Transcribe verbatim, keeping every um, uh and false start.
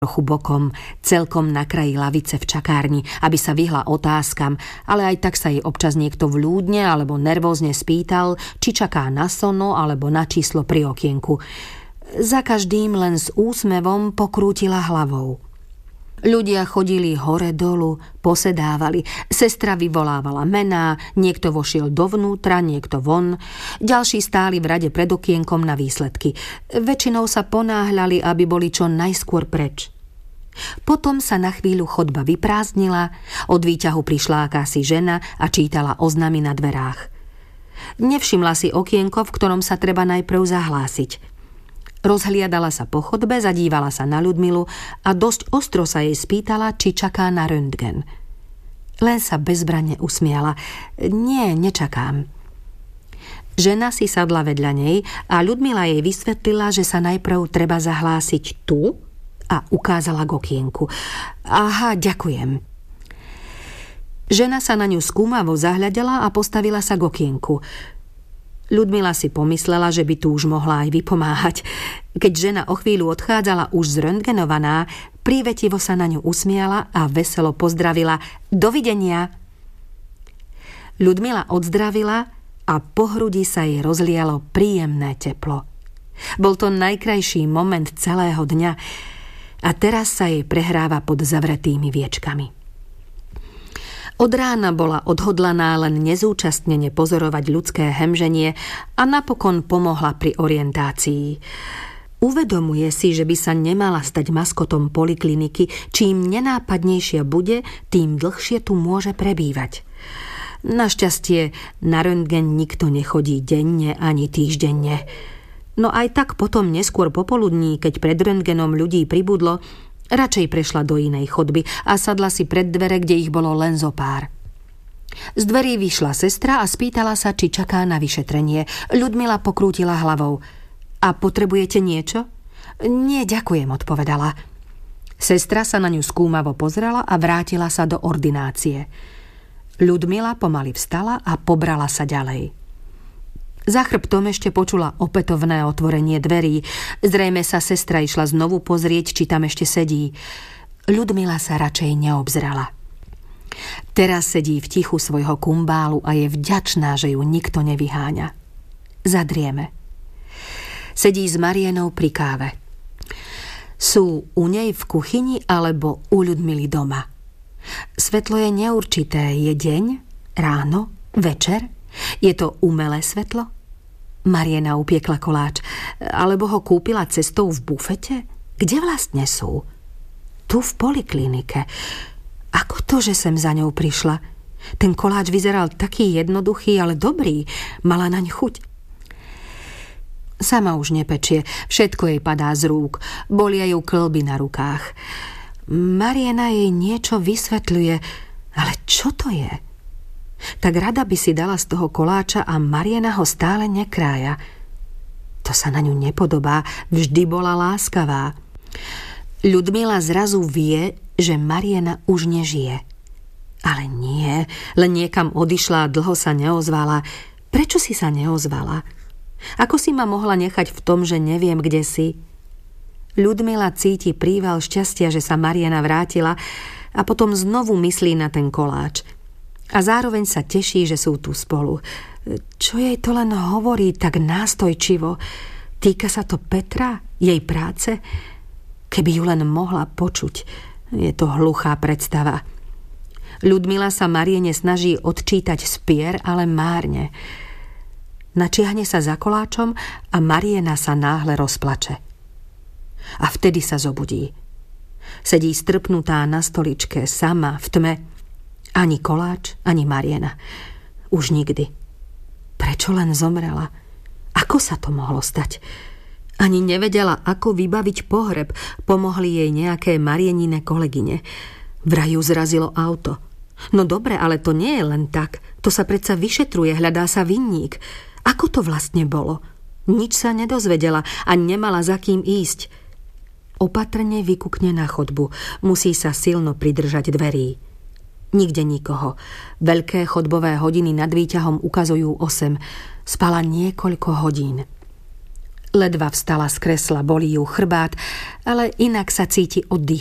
trochu bokom, celkom na kraji lavice v čakárni, aby sa vyhla otázkam, ale aj tak sa jej občas niekto vľúdne alebo nervózne spýtal, či čaká na sono alebo na číslo pri okienku. Za každým len s úsmevom pokrútila hlavou. Ľudia chodili hore-dolu, posedávali, sestra vyvolávala mená, niekto vošiel dovnútra, niekto von, ďalší stáli v rade pred okienkom na výsledky. Väčšinou sa ponáhľali, aby boli čo najskôr preč. Potom sa na chvíľu chodba vyprázdnila, od výťahu prišla akási žena a čítala oznamy na dverách. Nevšimla si okienko, v ktorom sa treba najprv zahlásiť. Rozhliadala sa po chodbe, zadívala sa na Ľudmilu a dosť ostro sa jej spýtala, či čaká na röntgen. Len sa bezbranne usmiala. Nie, nečakám. Žena si sadla vedľa nej a Ľudmila jej vysvetlila, že sa najprv treba zahlásiť tu a ukázala k okienku. Aha, ďakujem. Žena sa na ňu skúmavo zahľadela a postavila sa k okienku. Ľudmila si pomyslela, že by tu už mohla aj vypomáhať. Keď žena o chvíľu odchádzala už zröntgenovaná, prívetivo sa na ňu usmiala a veselo pozdravila. Dovidenia! Ľudmila odzdravila a po hrudi sa jej rozlialo príjemné teplo. Bol to najkrajší moment celého dňa a teraz sa jej prehráva pod zavretými viečkami. Od rána bola odhodlaná len nezúčastnene pozorovať ľudské hemženie a napokon pomohla pri orientácii. Uvedomuje si, že by sa nemala stať maskotom polikliniky, čím nenápadnejšia bude, tým dlhšie tu môže prebývať. Našťastie na röntgen nikto nechodí denne ani týždenne. No aj tak potom neskôr popoludní, keď pred röntgenom ľudí pribudlo, radšej prešla do inej chodby a sadla si pred dvere, kde ich bolo len zo pár. Z dverí vyšla sestra a spýtala sa, či čaká na vyšetrenie. Ľudmila pokrútila hlavou. A potrebujete niečo? Nie, ďakujem, odpovedala. Sestra sa na ňu skúmavo pozrela a vrátila sa do ordinácie. Ľudmila pomaly vstala a pobrala sa ďalej. Za chrbtom ešte počula opätovné otvorenie dverí. Zrejme sa sestra išla znovu pozrieť, či tam ešte sedí. Ľudmila sa radšej neobzrala. Teraz sedí v tichu svojho kumbálu a je vďačná, že ju nikto nevyháňa. Zadrieme. Sedí s Marienou pri káve. Sú u nej v kuchyni alebo u Ľudmily doma. Svetlo je neurčité. Je deň? Ráno? Večer? Je to umelé svetlo? Mariena upiekla koláč. Alebo ho kúpila cestou v bufete? Kde vlastne sú? Tu v poliklinike. Ako to, že sem za ňou prišla? Ten koláč vyzeral taký jednoduchý, ale dobrý. Mala naň chuť. Sama už nepečie. Všetko jej padá z rúk. Bolia ju kĺby na rukách. Mariena jej niečo vysvetľuje. Ale čo to je? Tak rada by si dala z toho koláča a Mariena ho stále nekrája. To sa na ňu nepodobá, vždy bola láskavá. Ľudmila zrazu vie, že Mariena už nežije. Ale nie, len niekam odišla a dlho sa neozvala. Prečo si sa neozvala? Ako si ma mohla nechať v tom, že neviem, kde si? Ľudmila cíti príval šťastia, že sa Mariena vrátila a potom znovu myslí na ten koláč. A zároveň sa teší, že sú tu spolu. Čo jej to len hovorí tak nástojčivo? Týka sa to Petra? Jej práce? Keby ju len mohla počuť. Je to hluchá predstava. Ľudmila sa Mariene snaží odčítať spier, ale márne. Načiahne sa za koláčom a Mariena sa náhle rozplače. A vtedy sa zobudí. Sedí strpnutá na stoličke, sama, v tme. Ani koláč, ani Mariena. Už nikdy. Prečo len zomrela? Ako sa to mohlo stať? Ani nevedela, ako vybaviť pohreb. Pomohli jej nejaké Marienine kolegyne. Vraj ju zrazilo auto. No dobre, ale to nie je len tak. To sa predsa vyšetruje, hľadá sa vinník. Ako to vlastne bolo? Nič sa nedozvedela a nemala za kým ísť. Opatrne vykukne na chodbu. Musí sa silno pridržať dverí. Nikde nikoho. Veľké chodbové hodiny nad výťahom ukazujú osem. Spala niekoľko hodín. Ledva vstala z kresla, bolí ju chrbát, ale inak sa cíti oddychnutá.